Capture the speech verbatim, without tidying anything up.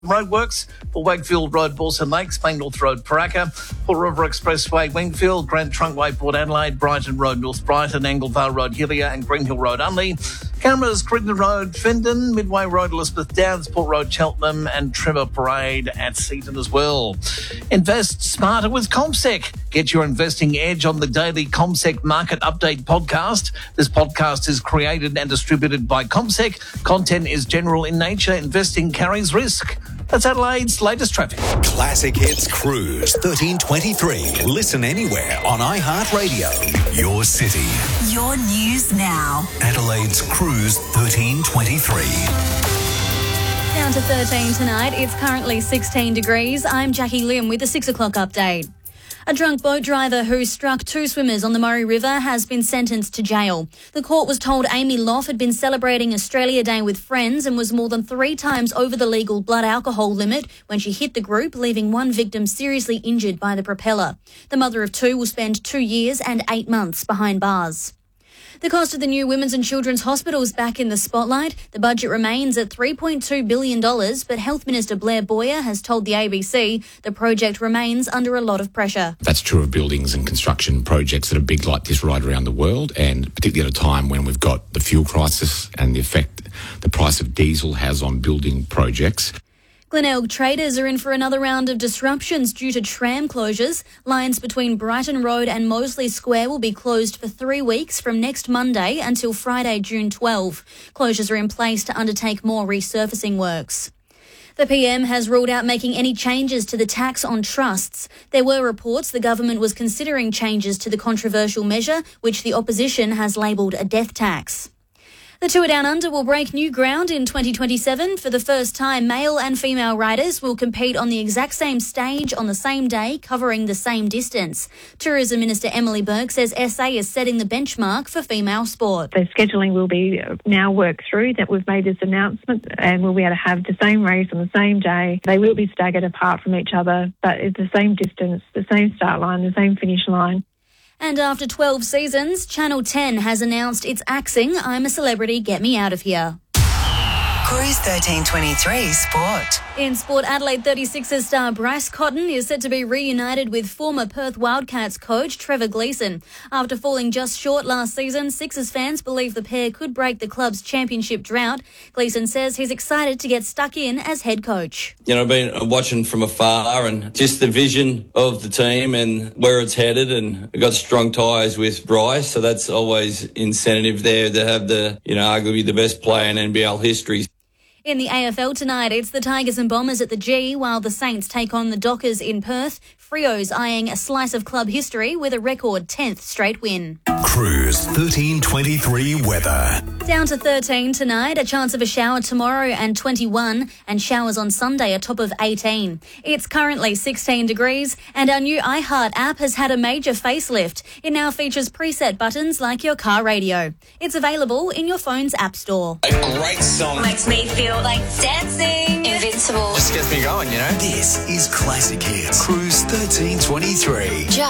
Roadworks for Wakefield Road, Balsam Lakes, Banknorth Road, Paraka, Port River Expressway, Wingfield, Grand Trunkway, Port Adelaide, Brighton Road, North Brighton, Anglevale Road, Hillier and Greenhill Road, Unley, Cameras, Crittenden Road, Findon, Midway Road, Elizabeth Downs, Port Road, Cheltenham and Trevor Parade at Seaton as well. Invest smarter with CommSec. Get your investing edge on the daily CommSec Market Update podcast. This podcast is created and distributed by CommSec. Content is general in nature. Investing carries risk. That's Adelaide's latest traffic. Classic Hits Cruise thirteen twenty-three. Listen anywhere on iHeartRadio. Your city. Your news now. Adelaide's Cruise thirteen twenty-three. Down to thirteen tonight. It's currently sixteen degrees. I'm Jackie Lim with the six o'clock update. A drunk boat driver who struck two swimmers on the Murray River has been sentenced to jail. The court was told Amy Loff had been celebrating Australia Day with friends and was more than three times over the legal blood alcohol limit when she hit the group, leaving one victim seriously injured by the propeller. The mother of two will spend two years and eight months behind bars. The cost of the new Women's and Children's Hospital is back in the spotlight. The budget remains at three point two billion dollars, but Health Minister Blair Boyer has told the A B C the project remains under a lot of pressure. That's true of buildings and construction projects that are big like this right around the world, and particularly at a time when we've got the fuel crisis and the effect the price of diesel has on building projects. Glenelg traders are in for another round of disruptions due to tram closures. Lines between Brighton Road and Moseley Square will be closed for three weeks from next Monday until Friday, June twelfth. Closures are in place to undertake more resurfacing works. The P M has ruled out making any changes to the tax on trusts. There were reports the government was considering changes to the controversial measure, which the opposition has labelled a death tax. The Tour Down Under will break new ground in twenty twenty-seven. For the first time, male and female riders will compete on the exact same stage on the same day, covering the same distance. Tourism Minister Emily Burke says S A is setting the benchmark for female sport. The scheduling will be now worked through that we've made this announcement, and we'll be able to have the same race on the same day. They will be staggered apart from each other, but it's the same distance, the same start line, the same finish line. And after twelve seasons, Channel ten has announced it's axing I'm a Celebrity, Get Me Out of Here. Cruise thirteen twenty-three Sport. In sport, Adelaide thirty-sixers star Bryce Cotton is set to be reunited with former Perth Wildcats coach Trevor Gleeson. After falling just short last season, Sixers fans believe the pair could break the club's championship drought. Gleeson says he's excited to get stuck in as head coach. You know, I've been watching from afar and just the vision of the team and where it's headed, and I've got strong ties with Bryce, so that's always incentive there to have the, you know, arguably the best player in N B L history. In the A F L tonight, it's the Tigers and Bombers at the G, while the Saints take on the Dockers in Perth. Freo's eyeing a slice of club history with a record tenth straight win. Cruise thirteen twenty-three weather. Down to thirteen tonight, a chance of a shower tomorrow and twenty-one, and showers on Sunday, a top of eighteen. It's currently sixteen degrees, and our new iHeart app has had a major facelift. It now features preset buttons like your car radio. It's available in your phone's app store. A great song. Makes me feel like dancing. Invincible. Just gets me going, you know. This is Classic Hits Cruise thirteen twenty-three. Just